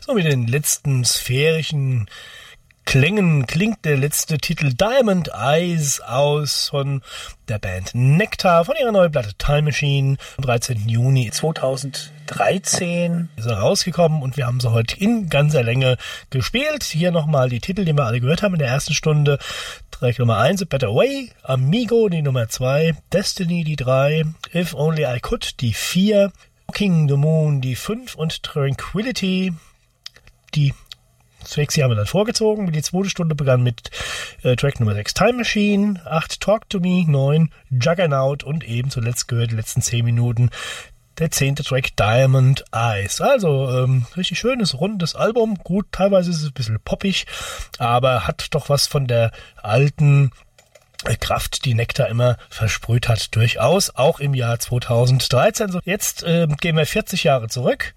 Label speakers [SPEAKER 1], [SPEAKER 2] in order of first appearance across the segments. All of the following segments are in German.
[SPEAKER 1] So mit den letzten sphärischen Klängen klingt der letzte Titel Diamond Eyes aus von der Band Nektar von ihrer neuen Platte Time Machine. Am 13. Juni 2013 ist er rausgekommen und wir haben sie heute in ganzer Länge gespielt. Hier nochmal die Titel, die wir alle gehört haben in der ersten Stunde. Track Nummer 1, A Better Way, Amigo, die Nummer 2, Destiny, die 3, If Only I Could, die 4, Walking the Moon, die 5 und Tranquility, die 6 haben wir dann vorgezogen. Die zweite Stunde begann mit Track Nummer 6 Time Machine, 8 Talk to Me, 9 Juggernaut und eben zuletzt gehört die letzten 10 Minuten der 10. Track Diamond Eyes. Also richtig schönes, rundes Album. Gut, teilweise ist es ein bisschen poppig, aber hat doch was von der alten Kraft, die Nektar immer versprüht hat, durchaus, auch im Jahr 2013. So, jetzt gehen wir 40 Jahre zurück.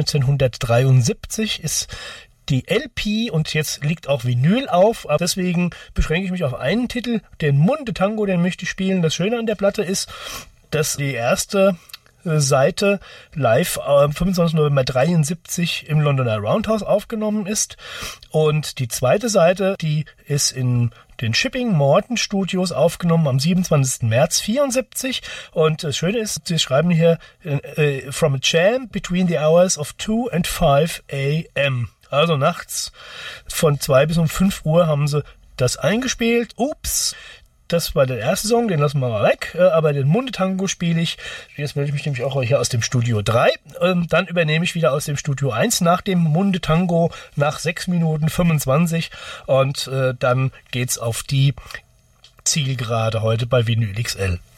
[SPEAKER 1] 1973 ist die LP und jetzt liegt auch Vinyl auf. Deswegen beschränke ich mich auf einen Titel, den Munde Tango, den möchte ich spielen. Das Schöne an der Platte ist, dass die erste Seite live am 25. November 1973 im Londoner Roundhouse aufgenommen ist und die zweite Seite, die ist in den Shipping Morton Studios aufgenommen am 27. März 1974 und das Schöne ist, sie schreiben hier from a jam between the hours of 2 and 5 a.m. Also nachts von 2 bis um 5 Uhr haben sie das eingespielt. Ups, das war der erste Song, den lassen wir mal weg. Aber den Munde Tango spiele ich. Jetzt melde ich mich nämlich auch hier aus dem Studio 3. Dann übernehme ich wieder aus dem Studio 1 nach dem Munde Tango nach 6 Minuten 25. Und dann geht's auf die Zielgerade heute bei Vinyl XL.